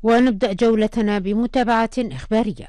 ونبدأ جولتنا بمتابعة إخبارية.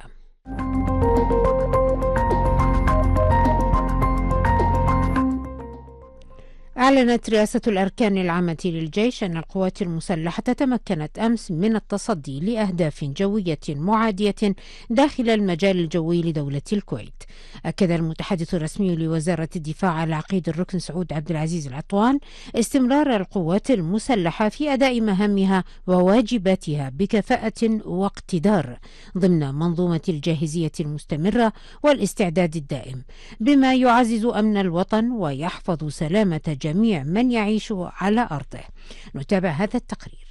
أعلنت رئاسة الأركان العامة للجيش أن القوات المسلحة تمكنت أمس من التصدي لأهداف جوية معادية داخل المجال الجوي لدولة الكويت. أكد المتحدث الرسمي لوزارة الدفاع العقيد الركن سعود عبد العزيز العطوان استمرار القوات المسلحة في أداء مهامها وواجباتها بكفاءة واقتدار ضمن منظومة الجاهزية المستمرة والاستعداد الدائم، بما يعزز أمن الوطن ويحفظ سلامة جميع من يعيش على أرضه. نتابع هذا التقرير.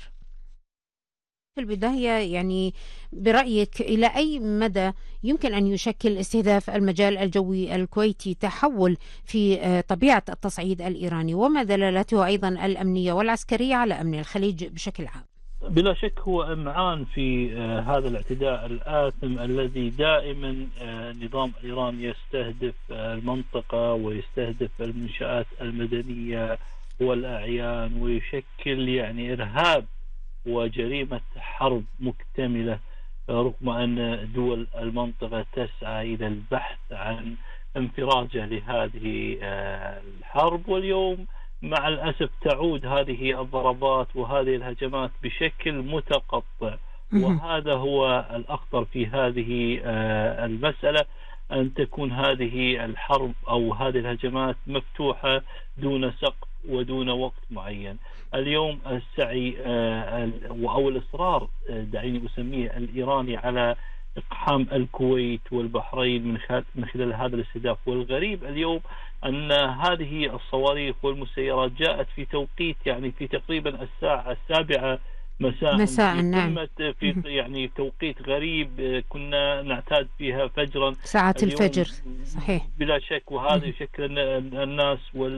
في البداية برأيك إلى أي مدى يمكن أن يشكل استهداف المجال الجوي الكويتي تحول في طبيعة التصعيد الإيراني، وما دلالته أيضا الأمنية والعسكرية على أمن الخليج بشكل عام؟ بلا شك هو إمعان في هذا الاعتداء الآثم الذي دائما النظام الإيراني يستهدف المنطقة ويستهدف المنشآت المدنية والأعيان، ويشكل إرهاب وجريمة حرب مكتملة، رغم أن دول المنطقة تسعى إلى البحث عن انفراجة لهذه الحرب. واليوم مع الأسف تعود هذه الضربات وهذه الهجمات بشكل متقطع، وهذا هو الأخطر في هذه المسألة، أن تكون هذه الحرب أو هذه الهجمات مفتوحة دون سقف ودون وقت معين. اليوم السعي أو الإصرار دعيني أسميه الإيراني على إقحام الكويت والبحرين من خلال هذا الاستهداف. والغريب اليوم أن هذه الصواريخ والمسيرات جاءت في توقيت في تقريبا الساعة 7 مساء. نعم. في توقيت غريب كنا نعتاد فيها فجرا، ساعات الفجر، صحيح بلا شك. وهذا يشكل الناس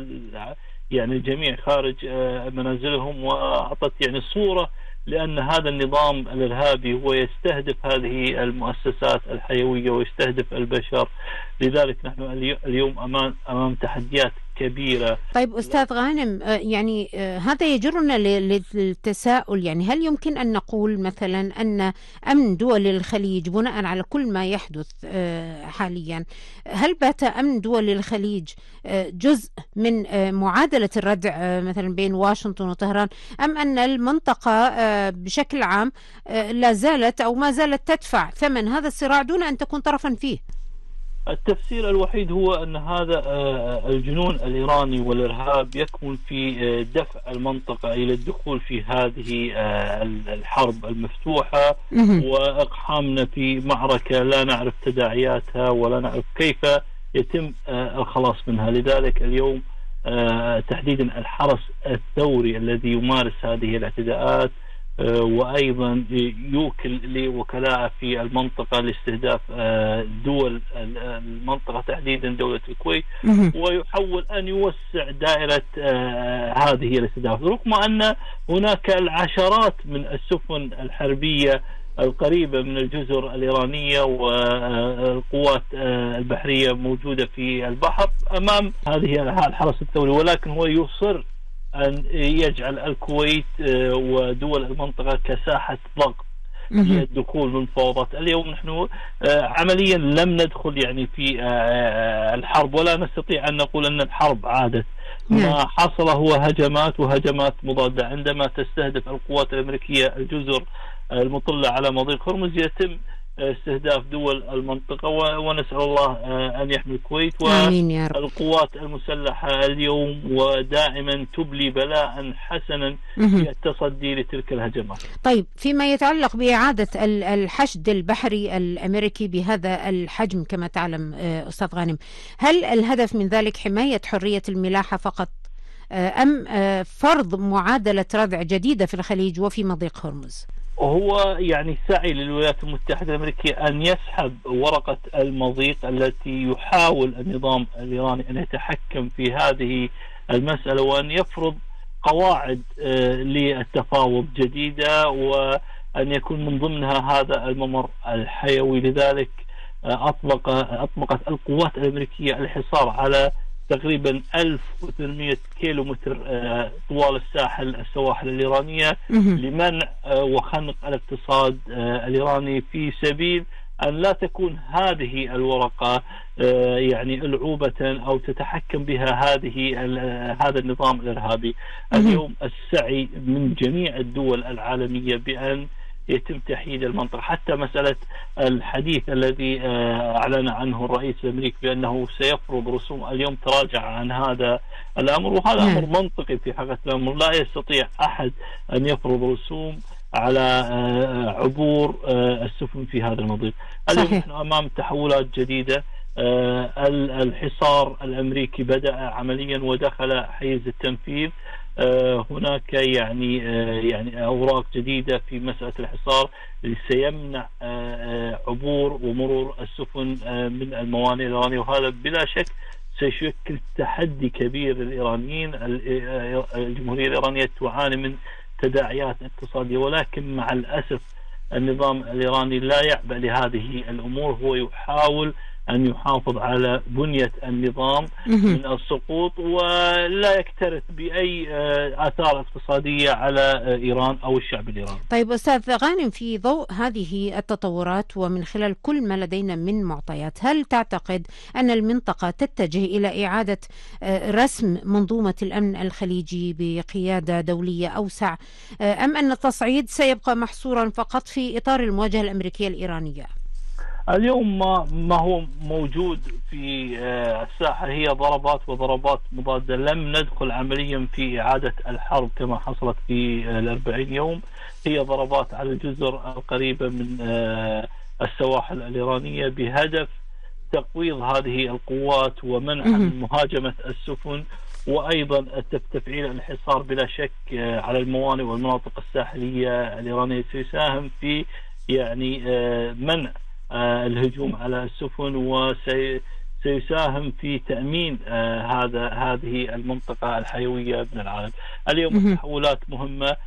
الجميع خارج منازلهم، وأعطت صورة لأن هذا النظام الإرهابي هو يستهدف هذه المؤسسات الحيوية ويستهدف البشر. لذلك نحن اليوم أمام تحديات كبيرة. طيب أستاذ غانم، هذا يجرنا للتساؤل، هل يمكن أن نقول مثلا أن أمن دول الخليج بناء على كل ما يحدث حاليا، هل بات أمن دول الخليج جزء من معادلة الردع مثلا بين واشنطن وطهران، أم أن المنطقة بشكل عام لا زالت أو ما زالت تدفع ثمن هذا الصراع دون أن تكون طرفا فيه؟ التفسير الوحيد هو أن هذا الجنون الإيراني والإرهاب يكمن في دفع المنطقة إلى الدخول في هذه الحرب المفتوحة، وإقحامنا في معركة لا نعرف تداعياتها ولا نعرف كيف يتم الخلاص منها. لذلك اليوم تحديدا الحرس الثوري الذي يمارس هذه الاعتداءات وأيضا يوكل لوكلاء في المنطقة لاستهداف دول المنطقة تحديدا دولة الكويت، ويحاول أن يوسع دائرة هذه الاستهداف، رغم أن هناك العشرات من السفن الحربية القريبة من الجزر الإيرانية والقوات البحرية موجودة في البحر أمام هذه الحرس الثوري، ولكن هو يصر أن يجعل الكويت ودول المنطقة كساحة ضغط للدخول من فوضى. اليوم نحن عمليا لم ندخل في الحرب، ولا نستطيع أن نقول أن الحرب عادت. ما حصل هو هجمات وهجمات مضادة. عندما تستهدف القوات الأمريكية الجزر المطلة على مضيق هرمز يتم استهداف دول المنطقة، ونسأل الله أن يحمي الكويت والقوات المسلحة اليوم ودائما تبلي بلاء حسنا في التصدي لتلك الهجمات. طيب، فيما يتعلق بإعادة الحشد البحري الأمريكي بهذا الحجم كما تعلم أستاذ غانم، هل الهدف من ذلك حماية حرية الملاحة فقط، أم فرض معادلة ردع جديدة في الخليج وفي مضيق هرمز؟ هو سعي للولايات المتحدة الأمريكية أن يسحب ورقة المضيق التي يحاول النظام الإيراني أن يتحكم في هذه المسألة، وأن يفرض قواعد للتفاوض جديدة، وأن يكون من ضمنها هذا الممر الحيوي. لذلك أطلقت القوات الأمريكية الحصار على تقريبا 1800 كيلو متر طوال السواحل الإيرانية لمنع وخنق الاقتصاد الإيراني، في سبيل أن لا تكون هذه الورقة يعني ألعوبة أو تتحكم بها هذا النظام الإرهابي. اليوم السعي من جميع الدول العالمية بأن يتم تحييد المنطقة، حتى مسألة الحديث الذي أعلن عنه الرئيس الأمريكي بأنه سيفرض رسوم، اليوم تراجع عن هذا الأمر، وهذا أمر منطقي في حقيقة الأمر. لا يستطيع أحد أن يفرض رسوم على عبور السفن في هذا المضيق. اليوم نحن أمام تحولات جديدة. الحصار الأمريكي بدأ عمليا ودخل حيز التنفيذ. هناك يعني أوراق جديدة في مسألة الحصار سيمنع عبور ومرور السفن من الموانئ الإيرانية، وهذا بلا شك سيشكل تحدي كبير للإيرانيين. الجمهورية الإيرانية تعاني من تداعيات اقتصادية، ولكن مع الأسف النظام الإيراني لا يعبأ لهذه الأمور، هو يحاول أن يحافظ على بنية النظام من السقوط ولا يكترث بأي آثار اقتصادية على إيران أو الشعب الإيراني. طيب أستاذ غانم، في ضوء هذه التطورات ومن خلال كل ما لدينا من معطيات، هل تعتقد أن المنطقة تتجه إلى إعادة رسم منظومة الأمن الخليجي بقيادة دولية أوسع، أم أن التصعيد سيبقى محصورا فقط في إطار المواجهة الأمريكية الإيرانية؟ اليوم ما هو موجود في الساحة هي ضربات وضربات مضادة. لم ندخل عمليا في إعادة الحرب كما حصلت في 40 يوم، هي ضربات على الجزر القريبة من السواحل الإيرانية بهدف تقويض هذه القوات ومنع من مهاجمة السفن، وأيضا تفعيل الحصار بلا شك على الموانئ والمناطق الساحلية الإيرانية سيساهم في يعني منع الهجوم على السفن، وسيساهم في تأمين هذه المنطقة الحيوية من العالم. اليوم التحولات مهمة.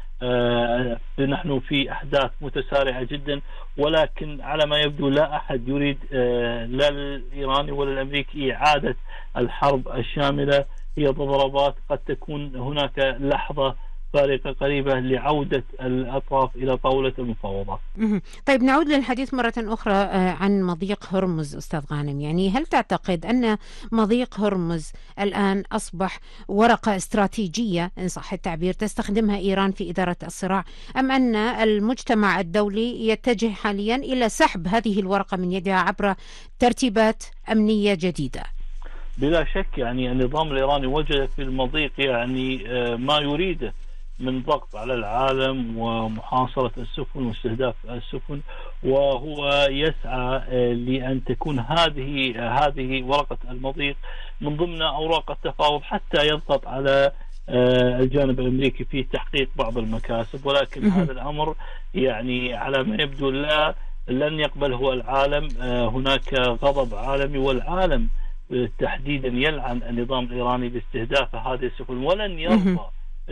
نحن في أحداث متسارعة جدا، ولكن على ما يبدو لا أحد يريد لا الإيراني ولا الأمريكي إعادة الحرب الشاملة. هي ضربات، قد تكون هناك لحظة فارقة قريبة لعودة الأطراف إلى طاولة المفاوضات. طيب نعود للحديث مرة أخرى عن مضيق هرمز أستاذ غانم. يعني هل تعتقد أن مضيق هرمز الآن أصبح ورقة استراتيجية إن صح التعبير تستخدمها إيران في إدارة الصراع، أم أن المجتمع الدولي يتجه حاليا إلى سحب هذه الورقة من يدها عبر ترتيبات أمنية جديدة؟ بلا شك يعني النظام الإيراني وجد في المضيق يعني ما يريده من ضغط على العالم ومحاصرة السفن واستهداف السفن، وهو يسعى لأن تكون هذه ورقة المضيق من ضمن أوراق التفاوض حتى يضغط على الجانب الأمريكي في تحقيق بعض المكاسب. ولكن هذا الأمر يعني على ما يبدو لن يقبله العالم. هناك غضب عالمي، والعالم تحديدا يلعن النظام الإيراني باستهداف هذه السفن، ولن يرضى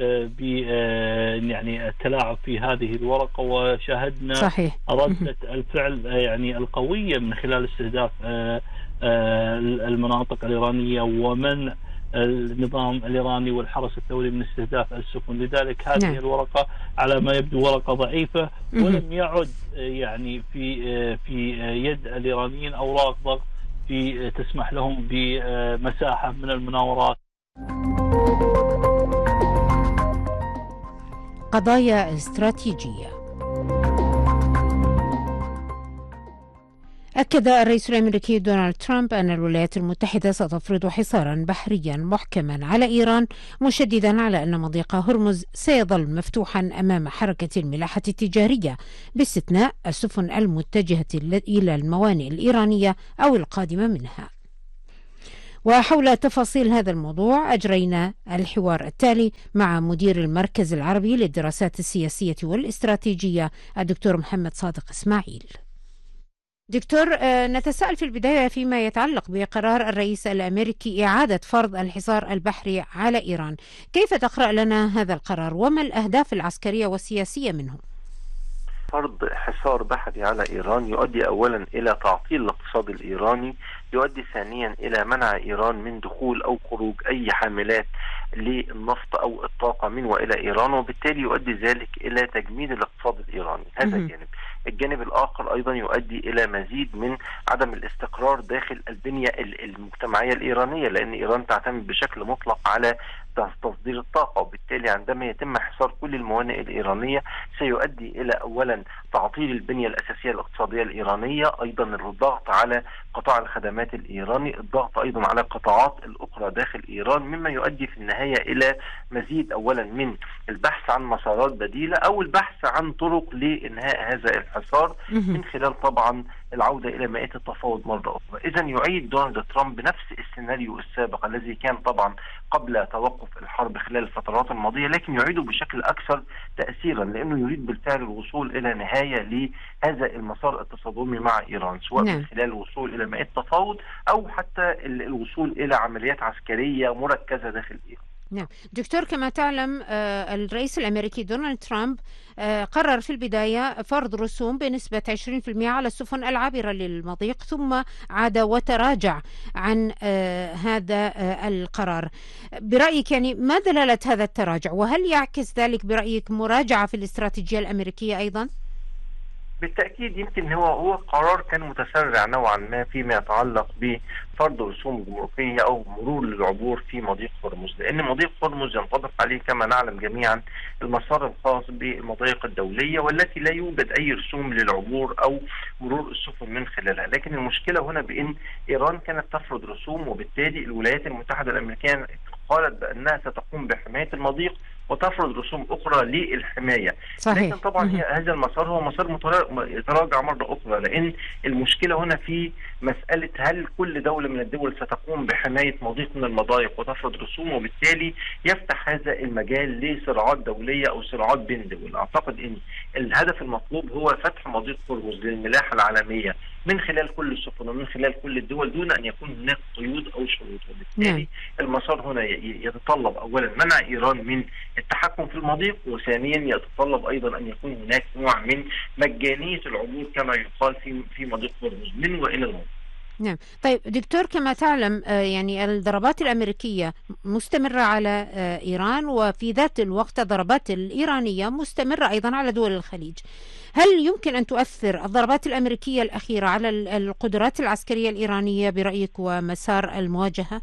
يعني التلاعب في هذه الورقة. وشاهدنا صحيح. ردة الفعل يعني القوية من خلال استهداف المناطق الإيرانية ومنع النظام الإيراني والحرس الثوري من استهداف السفن. لذلك هذه الورقة على ما يبدو ورقة ضعيفة، ولم يعد يعني في يد الإيرانيين أوراق ضغط في تسمح لهم بمساحة من المناورات. قضايا استراتيجية. أكد الرئيس الأمريكي دونالد ترامب أن الولايات المتحدة ستفرض حصارا بحريا محكما على إيران، مشددا على أن مضيق هرمز سيظل مفتوحا أمام حركة الملاحة التجارية باستثناء السفن المتجهة إلى الموانئ الإيرانية أو القادمة منها. وحول تفاصيل هذا الموضوع أجرينا الحوار التالي مع مدير المركز العربي للدراسات السياسية والاستراتيجية الدكتور محمد صادق إسماعيل. دكتور، نتساءل في البداية فيما يتعلق بقرار الرئيس الأمريكي إعادة فرض الحصار البحري على إيران، كيف تقرأ لنا هذا القرار وما الأهداف العسكرية والسياسية منه؟ فرض حصار حصار بحري على إيران يؤدي أولا إلى تعطيل الاقتصاد الإيراني، يؤدي ثانيا إلى منع إيران من دخول أو خروج أي حاملات للنفط أو الطاقة من وإلى إيران، وبالتالي يؤدي ذلك إلى تجميد الاقتصاد الإيراني. هذا جانب. الجانب الآخر أيضا يؤدي إلى مزيد من عدم الاستقرار داخل البنية المجتمعية الإيرانية، لأن إيران تعتمد بشكل مطلق على تصدير الطاقة، وبالتالي عندما يتم حصار كل الموانئ الإيرانية سيؤدي إلى أولا تعطيل البنية الأساسية الاقتصادية الإيرانية، أيضا الضغط على قطاع الخدمات الإيراني، الضغط أيضا على القطاعات الأخرى داخل إيران، مما يؤدي في النهاية إلى مزيد أولا من البحث عن مسارات بديلة أو البحث عن طرق لإنهاء هذا الحصار من خلال طبعا العودة إلى مائدة التفاوض مرة أخرى. إذن يعيد دونالد ترامب بنفس السيناريو السابق الذي كان طبعا قبل توقف الحرب خلال الفترات الماضية، لكن يعيده بشكل أكثر تأثيرا، لأنه يريد بالفعل الوصول إلى نهاية لهذا المسار التصادمي مع إيران، سواء من خلال الوصول إلى مائدة تفاوض أو حتى الوصول إلى عمليات عسكرية مركزة داخل إيران. نعم دكتور، كما تعلم الرئيس الأمريكي دونالد ترامب قرر في البداية فرض رسوم بنسبة 20% على السفن العابرة للمضيق، ثم عاد وتراجع عن هذا القرار. برأيك يعني ما دلالة هذا التراجع، وهل يعكس ذلك برأيك مراجعة في الاستراتيجية الأمريكية أيضا؟ بالتأكيد يمكن هو قرار كان متسرع نوعا ما فيما يتعلق بفرض رسوم جمركية أو مرور للعبور في مضيق هرمز، لأن مضيق هرمز ينطبق عليه كما نعلم جميعا المسار الخاص بالمضايق الدولية والتي لا يوجد أي رسوم للعبور أو مرور السفن من خلالها. لكن المشكلة هنا بأن إيران كانت تفرض رسوم، وبالتالي الولايات المتحدة الأمريكية قالت بأنها ستقوم بحماية المضيق وتفرض رسوم أخرى للحماية. صحيح. لكن طبعا هذا المسار هو مسار يتراجع مرة أخرى، لأن المشكلة هنا في مسألة هل كل دولة من الدول ستقوم بحماية مضيق من المضايق وتفرض رسوم، وبالتالي يفتح هذا المجال لصراعات دولية أو صراعات بين دول. أعتقد أن الهدف المطلوب هو فتح مضيق هرمز للملاحة العالمية من خلال كل السفن ومن خلال كل الدول دون أن يكون هناك قيود أو شروط، وبالتالي المسار هنا يتطلب أولا منع إيران من التحكم في المضيق، وثانيا يتطلب أيضا أن يكون هناك نوع من مجانية العبور كما يقال في مضيق هرمز من وإلى المضيق. نعم. طيب دكتور، كما تعلم يعني الضربات الأمريكية مستمرة على إيران، وفي ذات الوقت الضربات الإيرانية مستمرة أيضا على دول الخليج. هل يمكن أن تؤثر الضربات الأمريكية الأخيرة على القدرات العسكرية الإيرانية برأيك ومسار المواجهة؟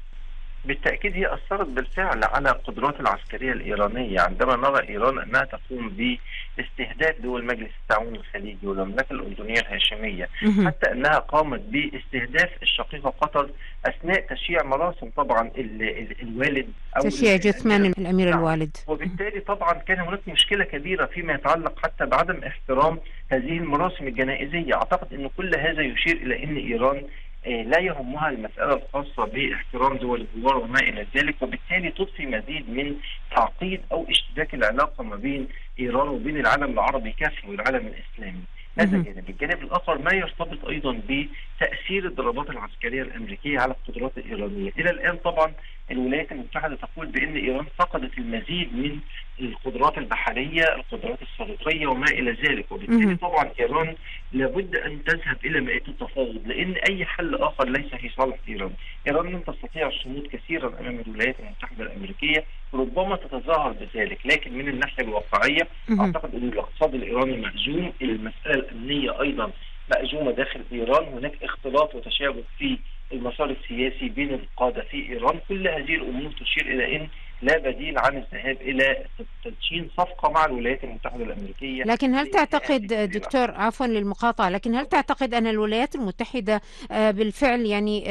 بالتأكيد هي أثرت بالفعل على القدرات العسكرية الإيرانية، عندما نرى إيران أنها تقوم باستهداف دول مجلس التعاون الخليجي والمملكة الأردنية الهاشمية، حتى أنها قامت باستهداف الشقيقة قطر أثناء تشييع مراسم طبعا الوالد أو تشييع جثمان الأمير الوالد. وبالتالي طبعا كان هناك مشكلة كبيرة فيما يتعلق حتى بعدم احترام هذه المراسم الجنائزية. أعتقد أن كل هذا يشير إلى أن إيران لا يهمها المسألة الخاصة باحترام دول الجوار وما إلى ذلك، وبالتالي تضفي مزيد من تعقيد أو اشتباك العلاقة ما بين إيران وبين العالم العربي كافة والعالم الإسلامي. هذا جانب. الجانب الآخر ما يرتبط أيضا بتأثير الضربات العسكرية الأمريكية على القدرات الإيرانية. إلى الآن طبعا الولايات المتحدة تقول بأن إيران فقدت المزيد من القدرات البحرية، القدرات الصاروخية وما إلى ذلك، وبالتالي طبعا إيران لابد أن تذهب إلى مائدة التفاوض، لأن أي حل آخر ليس في صالح إيران. إيران لن تستطيع الصمود كثيرا أمام الولايات المتحدة الأمريكية، ربما تتظاهر بذلك، لكن من الناحية الواقعية أعتقد أن الاقتصاد الإيراني مهزوم، المسألة الأمنية أيضا مأزومة داخل إيران، هناك اختلاط وتشابك في المسار السياسي بين القادة في إيران. كل هذه الأمور تشير إلى أن لا بديل عن الذهاب إلى تدشين صفقة مع الولايات المتحدة الأمريكية. لكن هل تعتقد دكتور، عفوا للمقاطعة، لكن هل تعتقد أن الولايات المتحدة بالفعل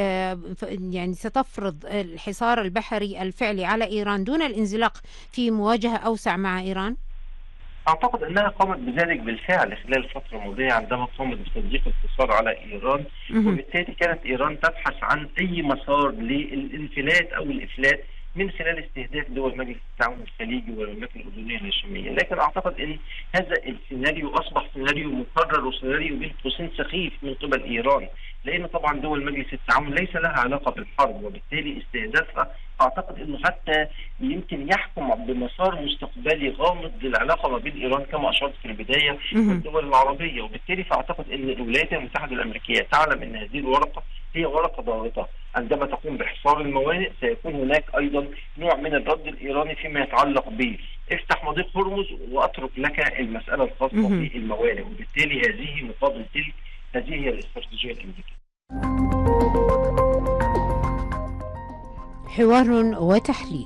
يعني ستفرض الحصار البحري الفعلي على إيران دون الانزلاق في مواجهة أوسع مع إيران؟ أعتقد أنها قامت بذلك بالفعل خلال الفترة الماضية عندما قامت بتطبيق الحصار على إيران، وبالتالي كانت إيران تبحث عن أي مسار للانفلات أو الإفلات من خلال استهداف دول مجلس التعاون الخليجي والمملكة الأردنية الهاشمية. لكن أعتقد أن هذا السيناريو أصبح سيناريو مكرر وسيناريو بين قوسين سخيف من قبل إيران، لأن طبعا دول مجلس التعاون ليس لها علاقة بالحرب، وبالتالي استهدافها أعتقد أنه حتى يمكن يحكم بمسار مستقبلي غامض للعلاقة ما بين إيران كما أشرت في البداية والدول العربية. وبالتالي فأعتقد أن الولايات المتحدة الأمريكية تعلم أن هذه الورقة هي ورقة ضاغطة. عندما تقوم بحصار الموانئ سيكون هناك أيضا نوع من الرد الإيراني فيما يتعلق به افتح مضيق هرمز وأترك لك المسألة الخاصة بالموانئ، وبالتالي هذه مقابل تلك هذه هي الاستراتيجية الأمريكية. حوار وتحليل.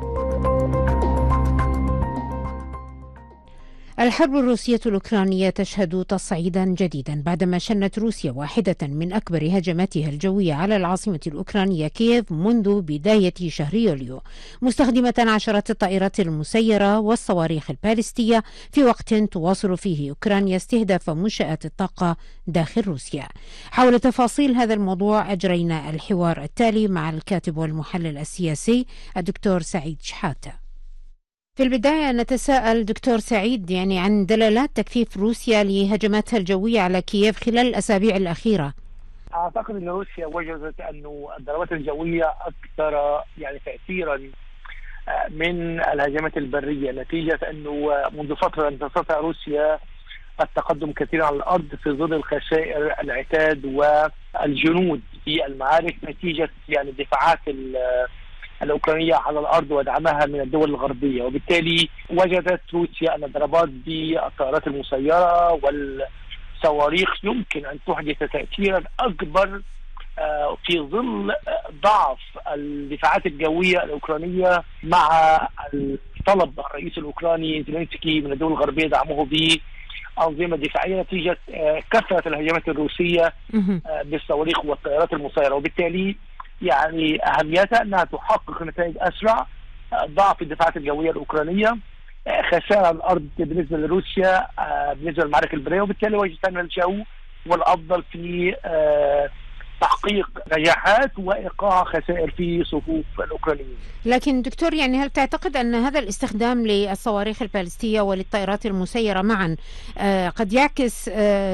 الحرب الروسية الأوكرانية تشهد تصعيدا جديدا بعدما شنت روسيا واحدة من أكبر هجماتها الجوية على العاصمة الأوكرانية كييف منذ بداية شهر يوليو، مستخدمة عشرات الطائرات المسيرة والصواريخ البالستية في وقت تواصل فيه أوكرانيا استهداف منشآت الطاقة داخل روسيا. حول تفاصيل هذا الموضوع أجرينا الحوار التالي مع الكاتب والمحلل السياسي الدكتور سعيد شحاتة. في البداية نتساءل دكتور سعيد عن دلالات تكثيف روسيا لهجماتها الجوية على كييف خلال الأسابيع الأخيرة. أعتقد أن روسيا وجدت أن الضربات الجوية أكثر تأثيرا من الهجمات البرية، نتيجة أنه منذ فترة لم تستطع روسيا التقدم كثيرا على الأرض في ظل الخسائر العتاد والجنود في المعارك، نتيجة الدفاعات الأوكرانية على الأرض ودعمها من الدول الغربية. وبالتالي وجدت روسيا أن الضربات بالطائرات المسيرة والصواريخ يمكن أن تحدث تأثيرا أكبر في ظل ضعف الدفاعات الجوية الأوكرانية، مع طلب الرئيس الأوكراني زيلينسكي من الدول الغربية دعمه بأنظمة دفاعية نتيجة كثرة الهجمات الروسية بالصواريخ والطائرات المسيرة. وبالتالي أهميتها أنها تحقق نتائج أسرع، ضعف الدفاعات الجوية الأوكرانية، خسارة الأرض بالنسبة لروسيا بالنسبة للمعارك البرية، وبالتالي وجدت أن الجو والأفضل في تحقيق نجاحات وإيقاع خسائر في صفوف الأوكرانيين. لكن دكتور هل تعتقد أن هذا الاستخدام للصواريخ البالستية وللطائرات المسيرة معا قد يعكس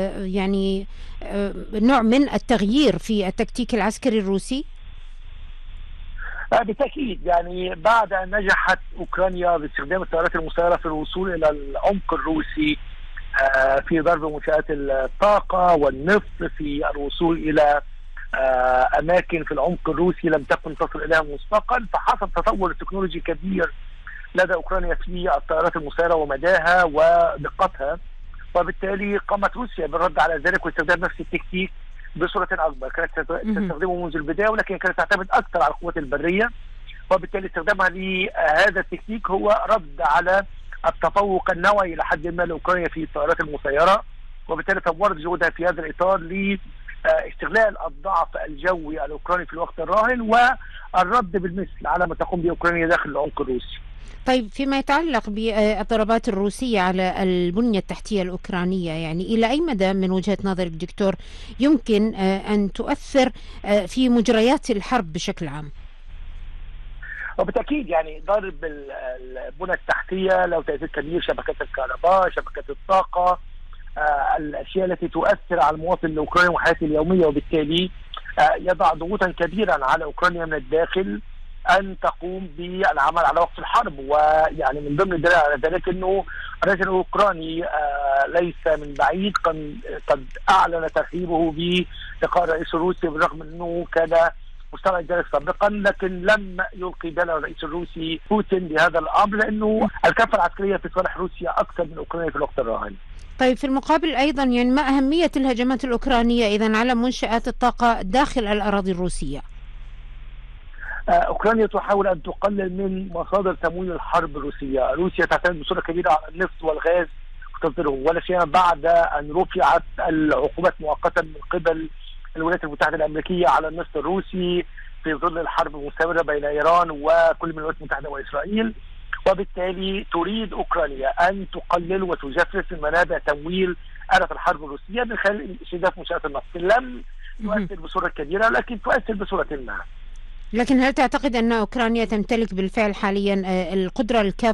نوع من التغيير في التكتيك العسكري الروسي؟ بالتأكيد، بعد أن نجحت أوكرانيا باستخدام الطائرات المسيرة في الوصول إلى العمق الروسي في ضرب منشآت الطاقة والنفط، في الوصول إلى أماكن في العمق الروسي لم تكن تصل إليها مسبقا، فحصل تطور تكنولوجي كبير لدى أوكرانيا في الطائرات المسيرة ومداها ودقتها. وبالتالي قامت روسيا بالرد على ذلك واستخدام نفس التكتيك بصورة أكبر. كانت تستخدمه منذ البداية، ولكن كانت تعتمد أكثر على القوات البرية، وبالتالي استخدامها لهذا التكتيك هو رد على التفوق النوعي لحد ما لأوكرانيا في الطائرات المسيرة، وبالتالي طورت جهودها في هذا الإطار لاستغلال الضعف الجوي الأوكراني في الوقت الراهن والرد بالمثل على ما تقوم به أوكرانيا داخل العمق الروسي. طيب، فيما يتعلق بالضربات الروسية على البنية التحتية الأوكرانية، إلى أي مدى من وجهة نظرك دكتور يمكن أن تؤثر في مجريات الحرب بشكل عام؟ وبالتأكيد ضرب البنى التحتية له تأثير كبير، شبكات الكهرباء، شبكات الطاقة، الأشياء التي تؤثر على المواطن الأوكراني وحياته اليومية، وبالتالي يضع ضغوطا كبيرا على أوكرانيا من الداخل أن تقوم بالعمل على وقف الحرب. من ضمن الدلائل على ذلك أنه الرئيس الأوكراني ليس من بعيد قد أعلن ترحيبه بلقاء الرئيس الروسي، بالرغم أنه كان مستبعد ذلك سابقا، لكن لم يلقي باله الرئيس الروسي بوتين بهذا الأمر، لأنه الكفة العسكرية في صالح روسيا أكثر من أوكرانيا في الوقت الراهن. طيب، في المقابل أيضا ما أهمية الهجمات الأوكرانية إذن على منشآت الطاقة داخل الأراضي الروسية؟ أوكرانيا تحاول أن تقلل من مصادر تمويل الحرب الروسية. روسيا تعتمد بصورة كبيرة على النفط والغاز وتصديرهم، ولا سيما بعد أن رفعت العقوبات مؤقتا من قبل الولايات المتحدة الأمريكية على النفط الروسي في ظل الحرب المستمرة بين إيران وكل من الولايات المتحدة وإسرائيل. وبالتالي تريد أوكرانيا أن تقلل وتجفف من منابع تمويل آلة الحرب الروسية من خلال استهداف منشآت النفط. لم تؤثر بصورة كبيرة، لكن تؤثر بصورة ما. لكن هل تعتقد أن أوكرانيا تمتلك بالفعل حاليا القدرة الكافية